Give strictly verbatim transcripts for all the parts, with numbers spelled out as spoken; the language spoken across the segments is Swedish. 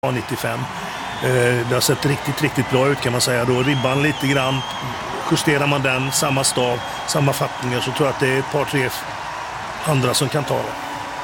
nittiofem. Det har sett riktigt, riktigt bra ut kan man säga då. Ribban lite grann, justerar man den, samma stav, samma fattningar, så tror jag att det är ett par, tre andra som kan ta det.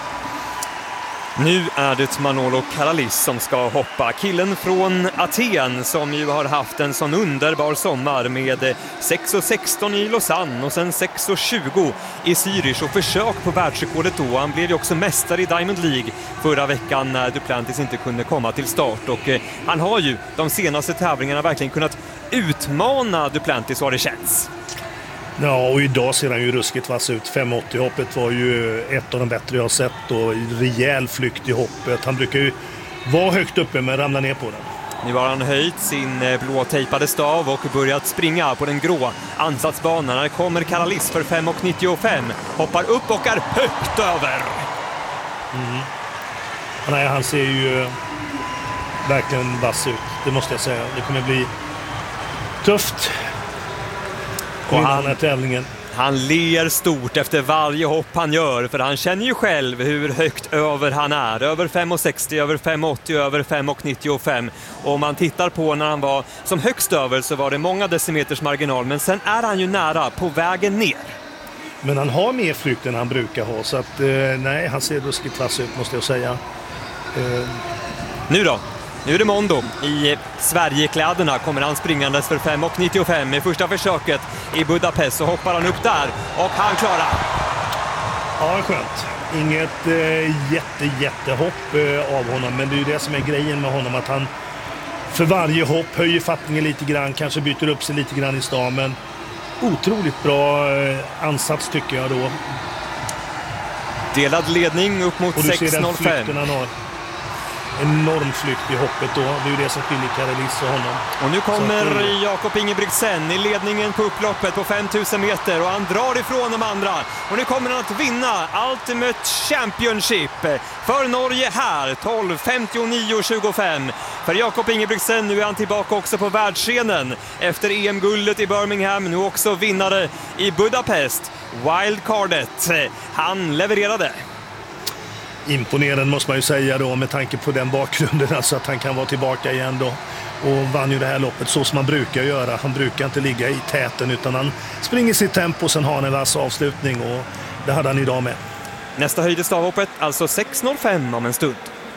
Nu är det Manolo Karalis som ska hoppa. Killen från Aten som ju har haft en sån underbar sommar med sex sexton i Lausanne och sen sex tjugo i Zürich och försök på världsrekordet då. Han blev ju också mästare i Diamond League förra veckan när Duplantis inte kunde komma till start. Och eh, han har ju de senaste tävlingarna verkligen kunnat utmana Duplantis, vad det känns. Ja, och idag ser han ju ruskigt vass ut. fem åttio-hoppet var ju ett av de bättre jag har sett och rejäl flykt i hoppet. Han brukar ju vara högt uppe men ramla ner på den. Nu har han höjt sin blå tejpade stav och börjat springa på den grå ansatsbanan. Här kommer Karalis för fem nittiofem. Hoppar upp och är högt över. Mm. Nej, han ser ju verkligen vass ut. Det måste jag säga. Det kommer bli tufft. Och han, tävlingen. han ler stort efter varje hopp han gör, för han känner ju själv hur högt över han är. Över fem sextio, över fem åttio, över fem nittiofem. Och om man tittar på när han var som högst över så var det många decimeters marginal, men sen är han ju nära på vägen ner. Men han har mer flykt än han brukar ha, så att eh, nej, han ser ruskigt vass ut måste jag säga. Eh. Nu då? Nu är det Mondo. I Sverigekläderna kommer han springandes för fem nittiofem i första försöket i Budapest. Så hoppar han upp där och han klarar. Ja, skönt. Inget eh, jätte, jättehopp eh, av honom, men det är ju det som är grejen med honom, att han för varje hopp höjer fattningen lite grann, kanske byter upp sig lite grann i stan, men otroligt bra eh, ansats tycker jag då. Delad ledning upp mot sex noll fem. Enorm flykt i hoppet då. Det är ju det som skiljer Karalis och honom. Och nu kommer att, Jakob Ingebrigtsen i ledningen på upploppet på femtusen meter och han drar ifrån de andra. Och nu kommer han att vinna Ultimate Championship för Norge här, tolv femtionio tjugofem. För Jakob Ingebrigtsen, nu är han tillbaka också på världsscenen efter E M-guldet i Birmingham, nu också vinnare i Budapest. Wildcardet, han levererade. Imponerande måste man ju säga då, med tanke på den bakgrunden, alltså att han kan vara tillbaka igen då och vann ju det här loppet så som man brukar göra. Han brukar inte ligga i täten utan han springer sitt tempo och sen har han en vass avslutning, och det hade han idag med. Nästa höjd i stavhoppet, alltså sex noll fem om en stund.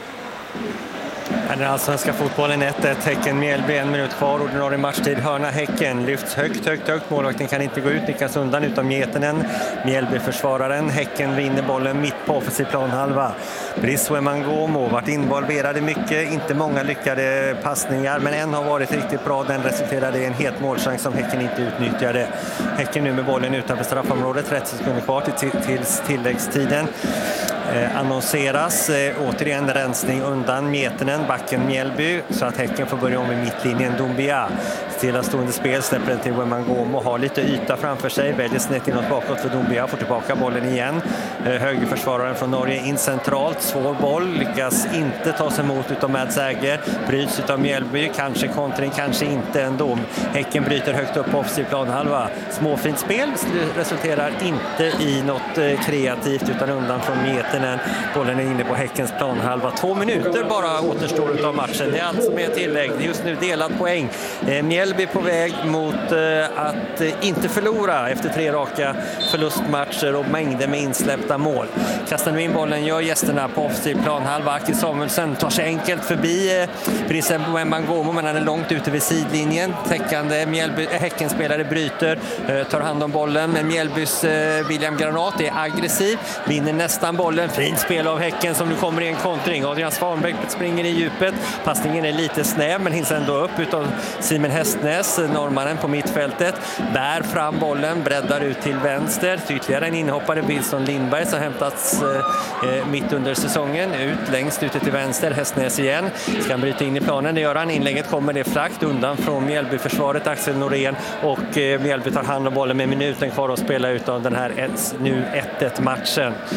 Den allsvenska fotbollen ett ett, Häcken Mjällby, en minut kvar, ordinarie matchtid, hörna Häcken, lyfts högt, högt, högt, målvakten kan inte gå ut, nickas undan utom Getenen, Mjällby försvararen, Häcken vinner bollen mitt på offensiv planhalva. Brice Wembangomo varit involverade mycket, inte många lyckade passningar, men en har varit riktigt bra, den resulterade i en het målchans som Häcken inte utnyttjade. Häcken nu med bollen utanför straffområdet, trettio sekunder kvar till, till tilläggstiden. Eh, annonseras eh, återigen rensning undan Getenen, backen Mjällby, så att Häcken får börja om i mittlinjen. Doumbia stillastående spel, släpper den till Wembangomo, har lite yta framför sig, väljer snett inåt bakåt för Doumbia, får tillbaka bollen igen. eh, högerförsvararen från Norge in centralt, svår boll, lyckas inte ta sig emot utav Mads Äger, bryts utav Mjällby, kanske kontring, kanske inte ändå. Häcken bryter högt upp på offensiv planhalva, småfint spel, resulterar inte i något eh, kreativt utan undan från Getenen. Bollen är inne på Häckens planhalva. Två minuter bara återstår av matchen. Det är allt som är tillägg. Just nu delad poäng. Eh, Mjällby på väg mot eh, att eh, inte förlora efter tre raka förlustmatcher och mängder med insläppta mål. Kastar nu in bollen, gör gästerna på offensiv planhalva. Aki Samuelsson tar sig enkelt förbi eh, Brice Wembangomo, men han är långt ute vid sidlinjen. Täckande Mjällby, äh, Häckenspelare bryter, eh, tar hand om bollen. Men Mjällbys eh, William Granat är aggressiv, vinner nästan bollen. Fint spel av Häcken som nu kommer i en kontring. Adrian Svanbäck springer i djupet. Passningen är lite snäv men hinns ändå upp utav Simon Hästnäs, norrmannen på mittfältet. Bär fram bollen, breddar ut till vänster. Ytterligare en inhoppare, Wilson Lindberg, som hämtats eh, mitt under säsongen. Ut längst ute till vänster, Hästnäs igen. Ska han bryta in i planen, det gör han. Inlägget kommer det frakt undan från Mjällby-försvaret, Axel Norén. Och eh, Mjällby tar hand om bollen med minuten kvar att spela ut av den här ett, nu ett ett matchen.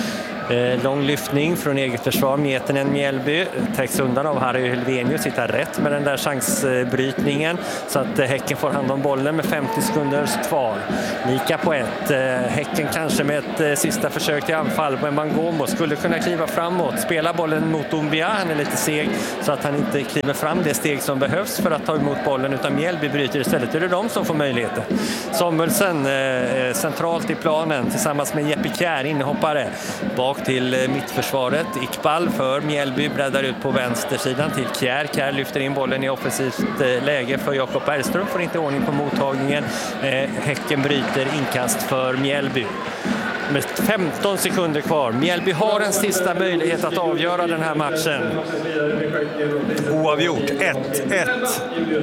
Eh, lång lyftning från eget försvar. Miettinen Mjällby täcks undan av Harry Helvenius. Hittar rätt med den där chansbrytningen så att eh, Häcken får hand om bollen med femtio sekunder kvar. Lika på ett. Eh, Häcken kanske med ett eh, sista försök till anfall. Men Bangomo skulle kunna kliva framåt. Spela bollen mot Doumbia. Han är lite seg så att han inte kliver fram det steg som behövs för att ta emot bollen, utan Mjällby bryter istället. Det är de som får möjligheter. Samuelsen eh, centralt i planen tillsammans med Jeppe Kjær, inhoppare. Bak till eh, mittförsvaret. Iqbal för Mjällby breddar ut på vänstersidan till Kjær. Kjær lyfter in bollen i offensivt eh, läge för Jakob Bergström. Får inte ordning på mottagningen. Eh, Häcken bryter inkast för Mjällby. Med femton sekunder kvar. Mjällby har en sista möjlighet att avgöra den här matchen. Oavgjort. ett ett.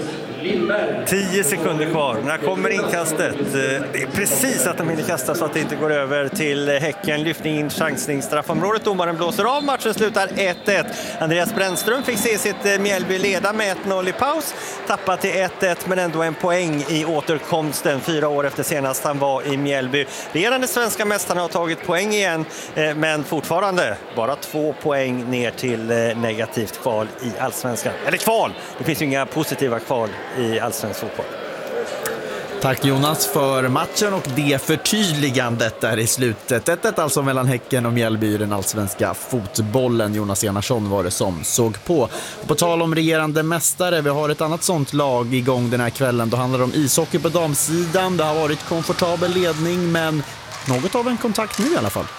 tio sekunder kvar. När kommer inkastet? Det är precis att de hinner kasta så att det inte går över till Häcken. Lyftning in, chansning, straffområdet. Domaren blåser av. Matchen slutar ett ett. Andreas Brännström fick se sitt Mjällby leda med ett noll i paus. Tappat till ett ett, men ändå en poäng i återkomsten. Fyra år efter senast han var i Mjällby. Regerande svenska mästarna har tagit poäng igen, men fortfarande bara två poäng ner till negativt kval i Allsvenskan. Eller kval! Det finns ju inga positiva kval i allsvensk fotboll. Tack Jonas för matchen och det förtydligandet där i slutet. ett ett alltså mellan Häcken och Mjällby i den allsvenska fotbollen. Jonas Enarsson var det som såg på. Och på tal om regerande mästare, vi har ett annat sånt lag igång den här kvällen. Då handlar det om ishockey på damsidan. Det har varit komfortabel ledning, men något av en kontakt nu i alla fall.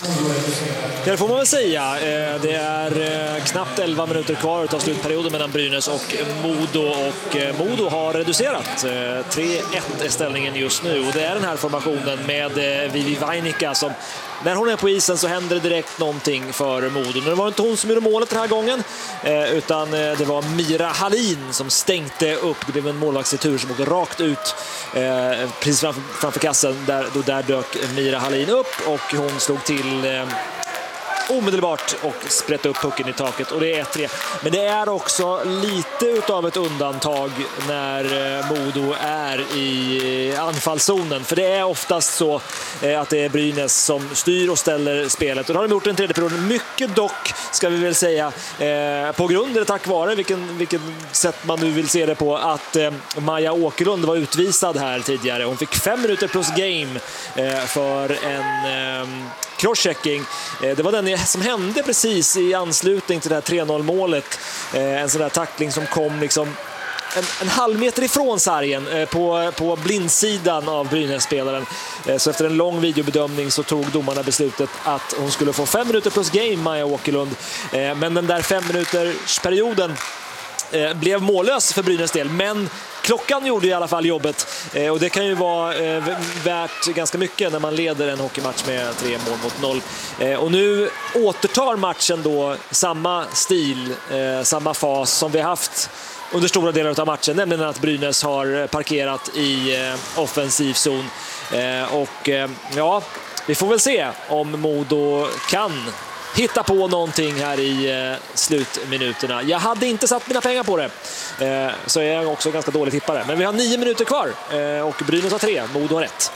Det får man väl säga. Det är knappt elva minuter kvar av slutperioden mellan Brynäs och Modo, och Modo har reducerat. tre ett är ställningen just nu, och det är den här formationen med Vivi Vainika som, när hon är på isen så händer det direkt någonting för Modo. Men det var inte hon som gjorde målet den här gången, utan det var Mira Hallin som stänkte upp. Det blev en målvaktsretur som åkte rakt ut precis framför, framför kassen. Där, då där dök Mira Hallin upp och hon slog till eh, omedelbart och sprätte upp pucken i taket, och det är ett tre. Men det är också lite utav ett undantag när eh, Modo är i anfallszonen, för det är oftast så eh, att det är Brynäs som styr och ställer spelet, och det har de gjort den tredje perioden. Mycket dock, ska vi väl säga, eh, på grund eller tack vare, vilken, vilken sätt man nu vill se det på, att eh, Maja Åkerlund var utvisad här tidigare. Hon fick fem minuter plus game eh, för en eh, crosschecking. Eh, det var den som hände precis i anslutning till det här tre noll målet. Eh, en sån där tackling som kom liksom en, en halv meter ifrån sargen eh, på, på blindsidan av Brynäs-spelaren. Eh, så efter en lång videobedömning så tog domarna beslutet att hon skulle få fem minuter plus game, Maja Åkerlund. Eh, men den där fem minuters perioden eh, blev mållös för Brynäs del, men klockan gjorde i alla fall jobbet, eh, och det kan ju vara eh, värt ganska mycket när man leder en hockeymatch med tre mål mot noll. Eh, och nu återtar matchen då samma stil, eh, samma fas som vi har haft under stora delar av matchen, nämligen att Brynäs har parkerat i eh, offensiv zon. Eh, och eh, ja, vi får väl se om Modo kan hitta på någonting här i eh, slutminuterna. Jag hade inte satt mina pengar på det, eh, så är jag också ganska dålig tippare. Men vi har nio minuter kvar, eh, och Brynäs har tre, Modo har ett.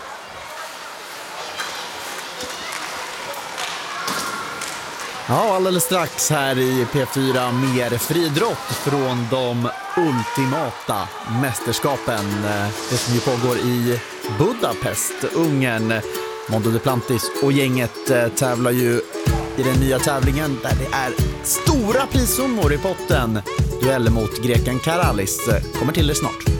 Ja, alldeles strax här i P fyra mer friidrott från de ultimata mästerskapen. Det som ju pågår i Budapest, Ungern. Mondo Duplantis och gänget tävlar ju i den nya tävlingen där det är stora prissummor i potten. Duell mot greken Karalis kommer till det snart.